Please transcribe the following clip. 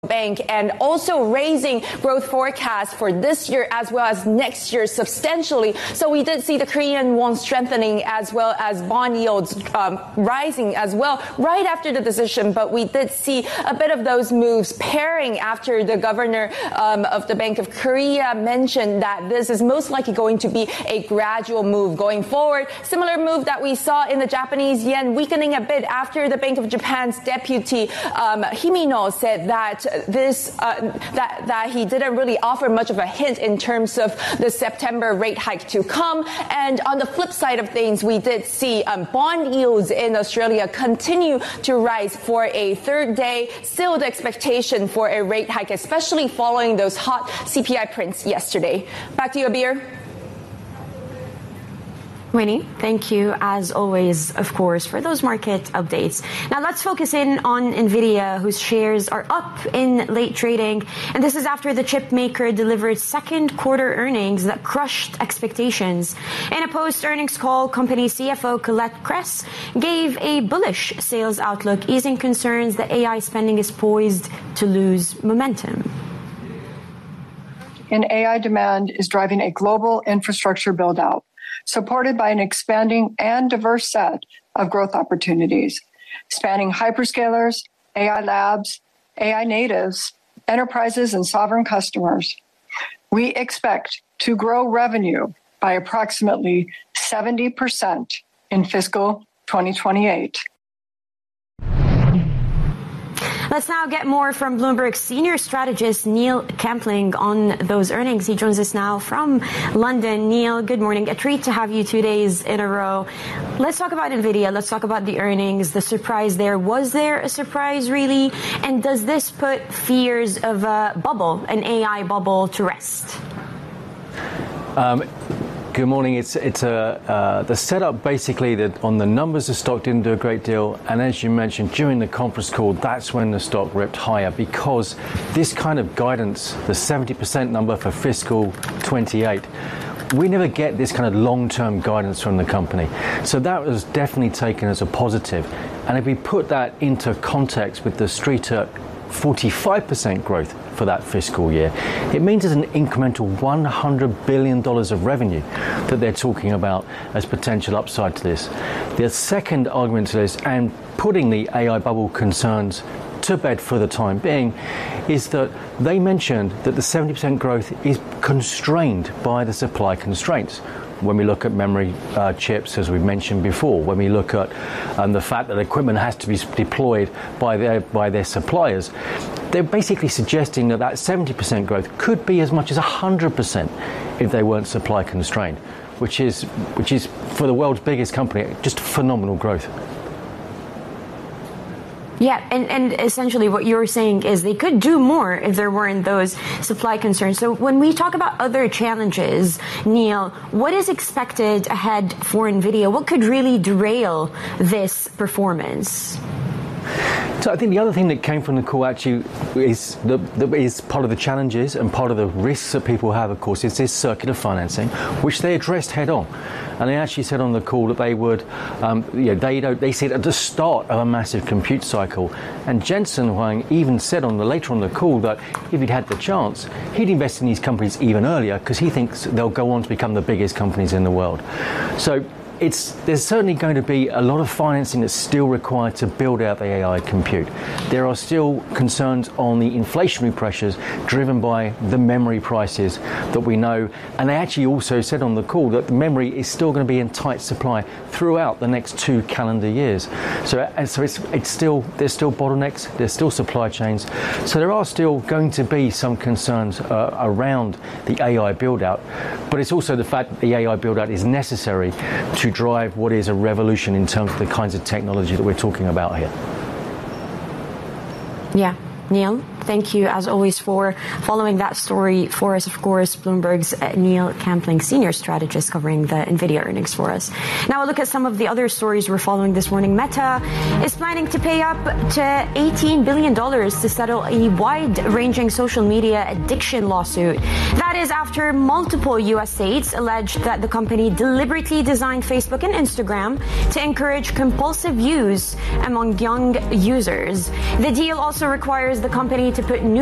Bank, and also raising growth forecasts for this year as well as next year substantially. So we did see the Korean won strengthening as well as bond yields rising as well right after the decision. But we did see a bit of those moves pairing after the governor of the Bank of Korea mentioned that this is most likely going to be a gradual move going forward. Similar move that we saw in the Japanese yen weakening a bit after the Bank of Japan's deputy Himino said that that he didn't really offer much of a hint in terms of the September rate hike to come. And on the flip side of things, we did see bond yields in Australia continue to rise for a third day. Still the expectation for a rate hike, especially following those hot CPI prints yesterday. Back to you, Abir. Winnie, thank you as always, of course, for those market updates. Now let's focus in on NVIDIA, whose shares are up in late trading. And this is after the chip maker delivered second quarter earnings that crushed expectations. In a post-earnings call, company CFO Colette Kress gave a bullish sales outlook, easing concerns that AI spending is poised to lose momentum. And AI demand is driving a global infrastructure build-out, supported by an expanding and diverse set of growth opportunities, spanning hyperscalers, AI labs, AI natives, enterprises, and sovereign customers. We expect to grow revenue by approximately 70% in fiscal 2028. Let's now get more from Bloomberg's senior strategist, Neil Campling, on those earnings. He joins us now from London. Neil, good morning. A treat to have you 2 days in a row. Let's talk about NVIDIA. Let's talk about the earnings, the surprise there. Was there a surprise, really? And does this put fears of a bubble, an AI bubble, to rest? Good morning. It's the setup basically that on the numbers the stock didn't do a great deal, and as you mentioned during the conference call, that's when the stock ripped higher because this kind of guidance, the 70% number for fiscal 28, we never get this kind of long-term guidance from the company. So that was definitely taken as a positive. And if we put that into context with the street at 45% growth for that fiscal year, it means there's an incremental $100 billion of revenue that they're talking about as potential upside to this. The second argument to this, and putting the AI bubble concerns to bed for the time being, is that they mentioned that the 70% growth is constrained by the supply constraints. When we look at memory chips, as we've mentioned before, when we look at the fact that equipment has to be deployed by their suppliers, they're basically suggesting that 70% growth could be as much as 100% if they weren't supply constrained, which is for the world's biggest company just phenomenal growth. Yeah, and essentially what you're saying is they could do more if there weren't those supply concerns. So when we talk about other challenges, Neil, what is expected ahead for NVIDIA? What could really derail this performance? So I think the other thing that came from the call actually is part of the challenges and part of the risks that people have, of course, is this circular financing, which they addressed head on. And they actually said on the call that they would, they said at the start of a massive compute cycle. And Jensen Huang even said later on the call that if he'd had the chance, he'd invest in these companies even earlier because he thinks they'll go on to become the biggest companies in the world. So there's certainly going to be a lot of financing that's still required to build out the AI compute. There are still concerns on the inflationary pressures driven by the memory prices that we know. And they actually also said on the call that the memory is still going to be in tight supply throughout the next 2 calendar years. So there's still bottlenecks, there's still supply chains. So there are still going to be some concerns around the AI build out. But it's also the fact that the AI build out is necessary to drive what is a revolution in terms of the kinds of technology that we're talking about here. Yeah. Neil, thank you as always for following that story for us. Of course, Bloomberg's Neil Campling, senior strategist covering the NVIDIA earnings for us. Now a look at some of the other stories we're following this morning. Meta is planning to pay up to $18 billion to settle a wide-ranging social media addiction lawsuit. That is after multiple U.S. states alleged that the company deliberately designed Facebook and Instagram to encourage compulsive use among young users. The deal also requires the company to put new